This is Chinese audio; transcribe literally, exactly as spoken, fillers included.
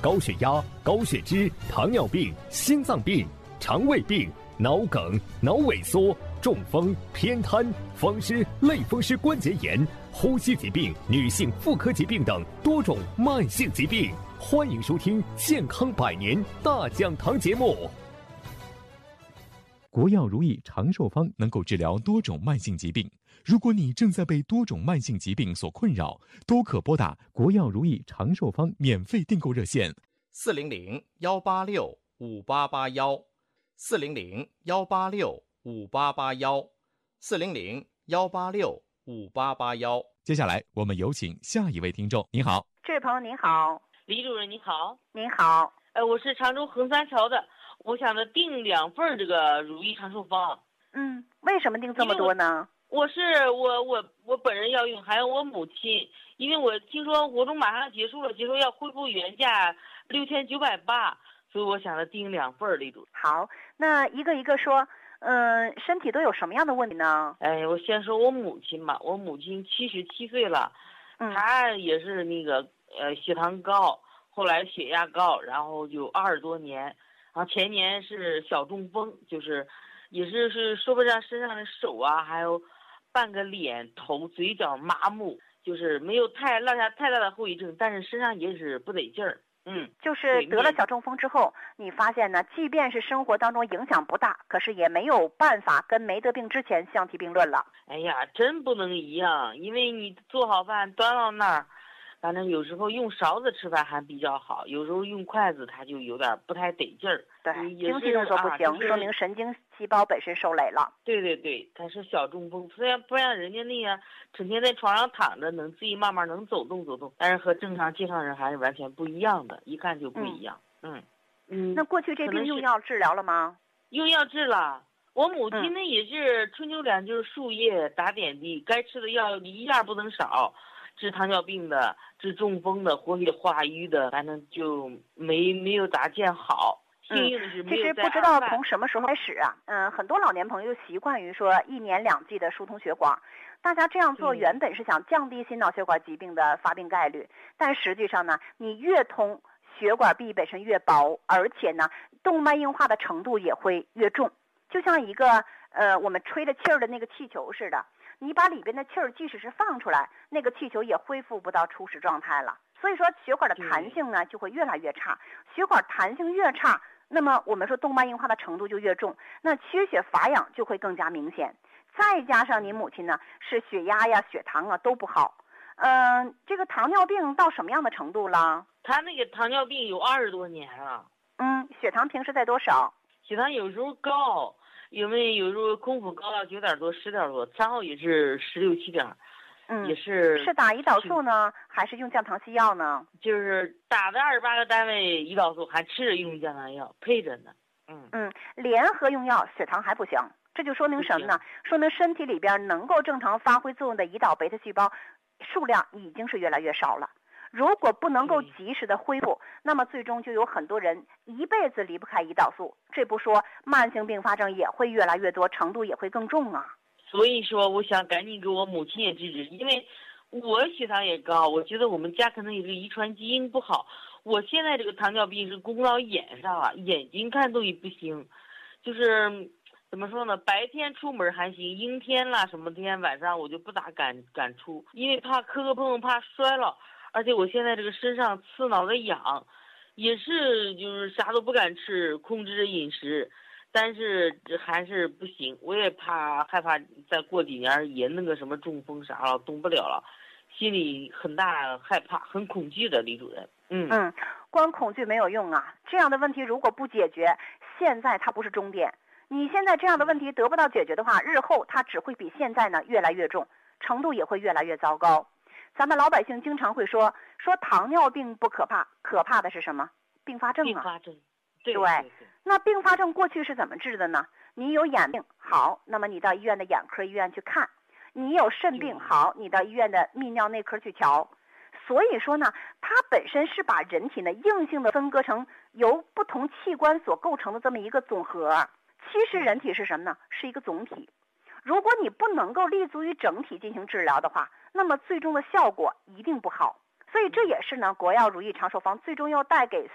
高血压、高血脂、糖尿病、心脏病、肠胃病、脑梗、脑萎缩、中风、偏瘫、风湿、类风湿关节炎、呼吸疾病、女性妇科疾病等多种慢性疾病。欢迎收听《健康百年大讲堂》节目。 国药如意长寿方能够治疗多种慢性疾病。如果你正在被多种慢性疾病所困扰，都可拨打国药如意长寿方免费订购热线： 四零零幺八六五八八幺，四零零幺八六五八八幺，四零零幺八六五八八幺。 接下来我们有请下一位听众。您好， 这位朋友您好。 李主任你好。 您好。 呃，我是常州横三桥的，我想着订两份这个如意长寿方。 嗯，为什么订这么多呢？ 我是我我我本人要用，还有我母亲，因为我听说活动马上结束了，结束要恢复原价六千九百八，所以我想着订两份李主任。 好，那一个一个说，嗯、呃，身体都有什么样的问题呢？ 哎，我先说我母亲吧，我母亲七十七岁了， 嗯、 她也是那个呃血糖高，后来血压高，然后就二十多年，然后前年是小中风，就是也是是说不上身上的手啊，还有半个脸、头、嘴角麻木，就是没有太落下太大的后遗症，但是身上也是不得劲儿。嗯， 就是得了小中风之后，你发现呢，即便是生活当中影响不大，可是也没有办法跟没得病之前相提并论了。 哎呀，真不能一样，因为你做好饭端到那儿，反正有时候用勺子吃饭还比较好，有时候用筷子它就有点不太得劲儿。 对，经济动作不行，啊就是、说明神经细胞本身受累了。 对对对，它是小中风，虽然不像人家那样整天在床上躺着，能自己慢慢能走动走动，但是和正常健康人还是完全不一样的，一看就不一样。嗯嗯, 嗯。那过去这病用药治疗了吗？ 用药治了。我母亲呢、嗯、也是春秋两就是输液打点滴，该吃的药一样不能少。治糖尿病的，治中风的，活血化瘀的，反正就没没有咋见好。幸运的是没有、嗯、 其实不知道从什么时候开始啊，嗯，很多老年朋友习惯于说一年两剂的疏通血管，大家这样做原本是想降低心脑血管疾病的发病概率，嗯、但实际上呢，你越通，血管壁本身越薄，而且呢，动脉硬化的程度也会越重，就像一个呃我们吹着气儿的那个气球似的。你把里边的气儿即使是放出来，那个气球也恢复不到初始状态了。所以说血管的弹性呢就会越来越差，血管弹性越差，那么我们说动脉硬化的程度就越重，那缺血乏氧就会更加明显。再加上您母亲呢是血压呀血糖啊都不好，嗯、呃，这个糖尿病到什么样的程度了？ 她那个糖尿病有二十多年了。 嗯，血糖平时在多少？ 血糖有时候高，因为有时候空腹高到九点多、十点多，餐后也是十六七点， 嗯， 也是。 是打胰岛素呢，还是用降糖西药呢？ 就是打的二十八个单位胰岛素，还吃着用降糖药，配着呢。嗯嗯，联合用药，血糖还不行，这就说明什么呢？说明身体里边能够正常发挥作用的胰岛贝塔细胞数量已经是越来越少了。如果不能够及时的恢复，那么最终就有很多人一辈子离不开胰岛素，这不说慢性并发症也会越来越多，程度也会更重啊。 所以说我想赶紧给我母亲也治治，因为我血糖也高，我觉得我们家可能也是遗传基因不好，我现在这个糖尿病是攻到眼上了，眼睛看都也不行，就是怎么说呢，白天出门还行，阴天啦什么天晚上我就不咋敢敢出，因为怕磕磕碰碰，怕摔了。而且我现在这个身上刺挠的痒，也是就是啥都不敢吃，控制着饮食，但是还是不行。我也怕害怕再过几年也那个什么中风啥了，动不了了，心里很大害怕，很恐惧的李主任。嗯嗯，光恐惧没有用啊，这样的问题如果不解决，现在它不是终点。你现在这样的问题得不到解决的话，日后它只会比现在呢越来越重，程度也会越来越糟糕。咱们老百姓经常会说说糖尿病不可怕，可怕的是什么？并发症啊。 并发症，对对, 对, 对。那并发症过去是怎么治的呢？你有眼病好，那么你到医院的眼科医院去看；你有肾病好，你到医院的泌尿内科去瞧。所以说呢，它本身是把人体呢硬性的分割成由不同器官所构成的这么一个总和。其实人体是什么呢？是一个总体。如果你不能够立足于整体进行治疗的话，那么最终的效果一定不好。所以这也是呢国药如意长寿方最终要带给